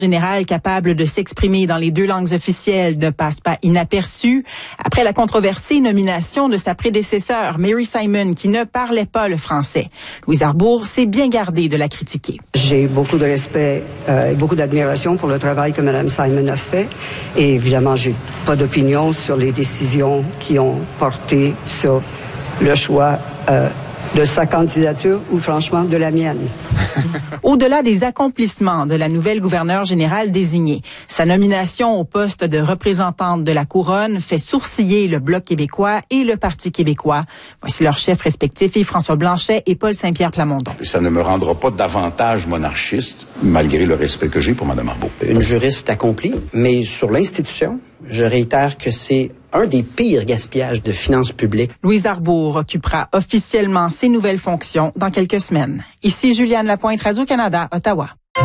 Général capable de s'exprimer dans les deux langues officielles ne passe pas inaperçu après la controversée nomination de sa prédécesseur, Mary Simon, qui ne parlait pas le français. Louise Arbour s'est bien gardée de la critiquer. J'ai beaucoup de respect et beaucoup d'admiration pour le travail que Mme Simon a fait. Et évidemment, j'ai pas d'opinion sur les décisions qui ont porté sur le choix de sa candidature ou franchement de la mienne. Au-delà des accomplissements de la nouvelle gouverneure générale désignée, sa nomination au poste de représentante de la Couronne fait sourciller le Bloc québécois et le Parti québécois. Voici leurs chefs respectifs, Yves-François Blanchet et Paul-Saint-Pierre Plamondon. Ça ne me rendra pas davantage monarchiste, malgré le respect que j'ai pour Mme Arbour. Une juriste accomplie, mais sur l'institution, je réitère que c'est un des pires gaspillages de finances publiques. Louise Arbour occupera officiellement ses nouvelles fonctions dans quelques semaines. Ici Juliane Lapointe, Radio-Canada, Ottawa.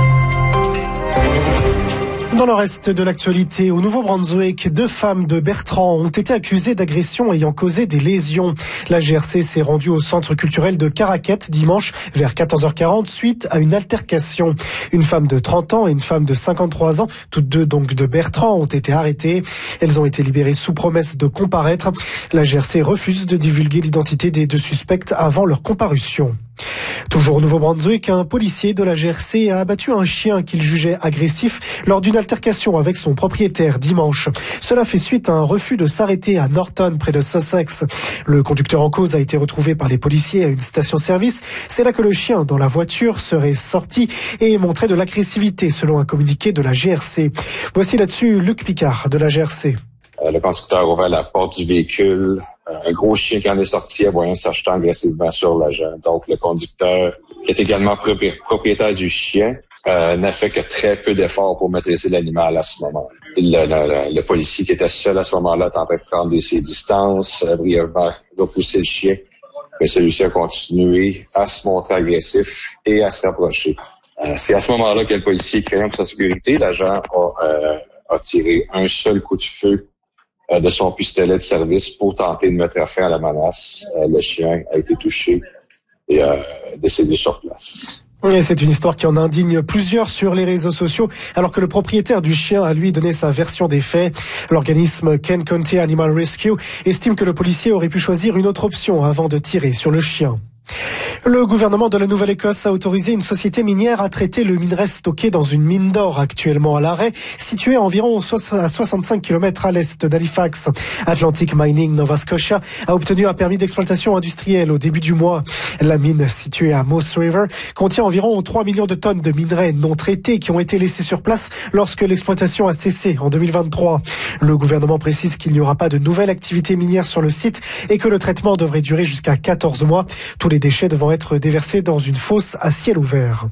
Dans le reste de l'actualité, au Nouveau-Brunswick, 2 femmes de Bertrand ont été accusées d'agressions ayant causé des lésions. La GRC s'est rendue au centre culturel de Caraquette dimanche vers 14h40 suite à une altercation. Une femme de 30 ans et une femme de 53 ans, toutes deux donc de Bertrand, ont été arrêtées. Elles ont été libérées sous promesse de comparaître. La GRC refuse de divulguer l'identité des 2 suspectes avant leur comparution. Toujours au Nouveau-Brunswick, un policier de la GRC a abattu un chien qu'il jugeait agressif lors d'une altercation avec son propriétaire dimanche. Cela fait suite à un refus de s'arrêter à Norton, près de Sussex. Le conducteur en cause a été retrouvé par les policiers à une station-service. C'est là que le chien dans la voiture serait sorti et montrait de l'agressivité, selon un communiqué de la GRC. Voici là-dessus Luc Picard de la GRC. Le conducteur a ouvert la porte du véhicule. Un gros chien qui en est sorti, voyant s'achetant agressivement sur l'agent. Donc, le conducteur, qui est également propriétaire du chien, n'a fait que très peu d'efforts pour maîtriser l'animal à ce moment-là. Le policier qui était seul à ce moment-là tentait de prendre ses distances, brièvement repousser le chien, mais celui-ci a continué à se montrer agressif et à se rapprocher. C'est à ce moment-là que le policier, craignant pour sa sécurité, l'agent a tiré un seul coup de feu de son pistolet de service pour tenter de mettre fin à la menace. Le chien a été touché et décédé sur place. Et c'est une histoire qui en indigne plusieurs sur les réseaux sociaux, alors que le propriétaire du chien a lui donné sa version des faits. L'organisme Kent County Animal Rescue estime que le policier aurait pu choisir une autre option avant de tirer sur le chien. Le gouvernement de la Nouvelle-Écosse a autorisé une société minière à traiter le minerai stocké dans une mine d'or actuellement à l'arrêt, située à environ à 65 km à l'est d'Halifax. Atlantic Mining Nova Scotia a obtenu un permis d'exploitation industrielle au début du mois. La mine, située à Moss River, contient environ 3 millions de tonnes de minerais non traités qui ont été laissés sur place lorsque l'exploitation a cessé en 2023. Le gouvernement précise qu'il n'y aura pas de nouvelle activité minière sur le site et que le traitement devrait durer jusqu'à 14 mois. Tous les déchets devant être déversés dans une fosse à ciel ouvert.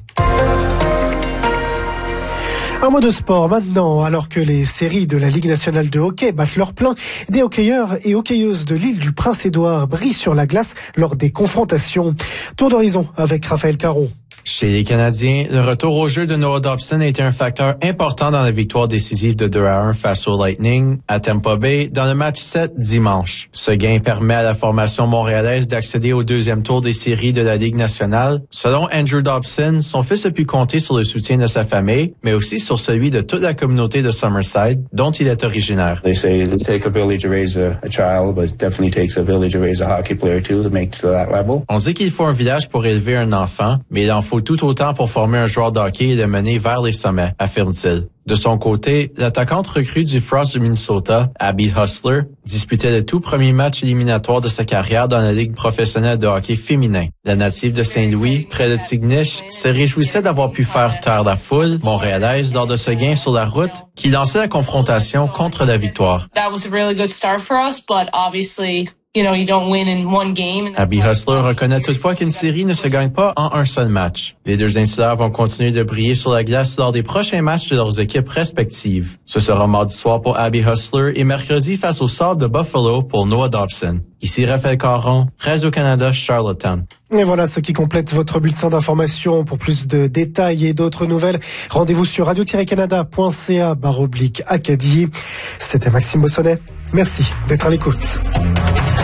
Un mot de sport maintenant, alors que les séries de la Ligue nationale de hockey battent leur plein, des hockeyeurs et hockeyeuses de l'île du Prince-Édouard brillent sur la glace lors des confrontations. Tour d'horizon avec Raphaël Caron. Chez les Canadiens, le retour au jeu de Noah Dobson a été un facteur important dans la victoire décisive de 2-1 face au Lightning à Tampa Bay dans le match 7 dimanche. Ce gain permet à la formation montréalaise d'accéder au 2e tour des séries de la Ligue nationale. Selon Andrew Dobson, son fils a pu compter sur le soutien de sa famille, mais aussi sur celui de toute la communauté de Summerside, dont il est originaire. They say it takes a village to raise a child, but it definitely takes a village to raise a hockey player too to make it to that level. On dit qu'il faut un village pour élever un enfant, mais il en faut tout autant pour former un joueur de hockey et le mener vers les sommets, affirme-t-il. De son côté, l'attaquante recrue du Frost du Minnesota, Abby Hustler, disputait le tout premier match éliminatoire de sa carrière dans la Ligue professionnelle de hockey féminin. La native de Saint-Louis, près de Tignish, se réjouissait d'avoir pu faire taire la foule montréalaise lors de ce gain sur la route qui lançait la confrontation contre la victoire. That was a really good start for us, but obviously you don't win in one game. Abby Hustler reconnaît toutefois qu'une série ne se gagne pas en un seul match. Les deux insulaires vont continuer de briller sur la glace lors des prochains matchs de leurs équipes respectives. Ce sera mardi soir pour Abby Hustler et mercredi face au Sables de Buffalo pour Noah Dobson. Ici Raphaël Caron, Radio-Canada, Charlottetown. Et voilà ce qui complète votre bulletin d'information. Pour plus de détails et d'autres nouvelles, rendez-vous sur radio-canada.ca/Acadie. C'était Maxime Bossonnet. Merci d'être à l'écoute.